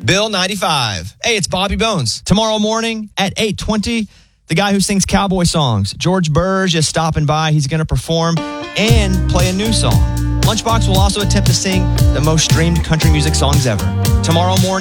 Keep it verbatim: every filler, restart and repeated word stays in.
Bill ninety-five. Hey, it's Bobby Bones. Tomorrow morning at eight twenty, the guy who sings cowboy songs, George Burge, is stopping by. He's going to perform and play a new song. Lunchbox will also attempt to sing the most streamed country music songs ever. Tomorrow morning.